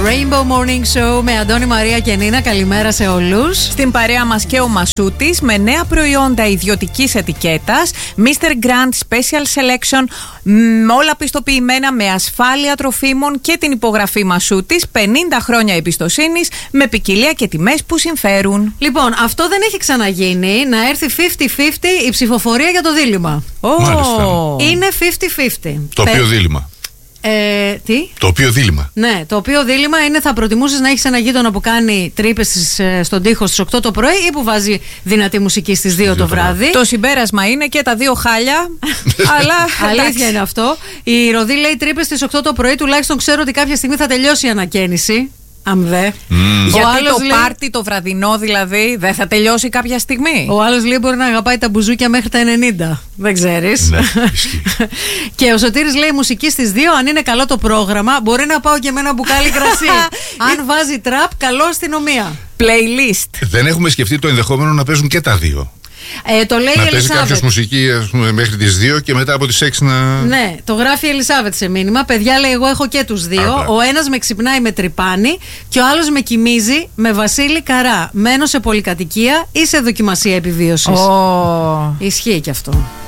Rainbow Morning Show με Αντώνη, Μαρία και Νίνα. Καλημέρα σε όλους. Στην παρέα μας και ο Μασούτης με νέα προϊόντα ιδιωτικής ετικέτας, Mr. Grant Special Selection, όλα πιστοποιημένα με ασφάλεια τροφίμων και την υπογραφή Μασούτης, 50 χρόνια εμπιστοσύνης με ποικιλία και τιμές που συμφέρουν. Λοιπόν, αυτό δεν έχει ξαναγίνει, να έρθει 50-50 η ψηφοφορία για το δίλημμα. Είναι 50-50. Το οποίο δίλημμα. Τι? Το οποίο δίλημμα. Ναι, το οποίο δίλημμα είναι θα προτιμούσες να έχεις ένα γείτονα που κάνει τρύπες στον τοίχο στις 8 το πρωί ή που βάζει δυνατή μουσική στις 2 το βράδυ. Το συμπέρασμα είναι και τα δύο χάλια. Αλλά αλήθεια είναι αυτό. Η Ροδή λέει τρύπες στις 8 το πρωί, τουλάχιστον ξέρω ότι κάποια στιγμή θα τελειώσει η ανακαίνιση. Γιατί το πάρτι το βραδινό δηλαδή δεν θα τελειώσει κάποια στιγμή. Ο άλλος λέει μπορεί να αγαπάει τα μπουζούκια μέχρι τα 90. Δεν ξέρεις. Ναι, και ο Σωτήρης λέει μουσική στις 2. Αν είναι καλό το πρόγραμμα, μπορεί να πάω και με ένα μπουκάλι κρασί. Αν βάζει τραπ, καλό αστυνομία. Playlist. Δεν έχουμε σκεφτεί το ενδεχόμενο να παίζουν και τα δύο. Το λέει να η παίζει κάποιος Ελισάβετ. μουσική, ας πούμε, μέχρι τις 2 και μετά από τις 6 να. Ναι, το γράφει η Ελισάβετ σε μήνυμα. Παιδιά, λέει, εγώ έχω και τους δύο. Ο ένας με ξυπνάει με τρυπάνι και ο άλλος με κοιμίζει με Βασίλη Καρά. Μένω σε πολυκατοικία ή σε δοκιμασία επιβίωσης. Oh. Ισχύει και αυτό.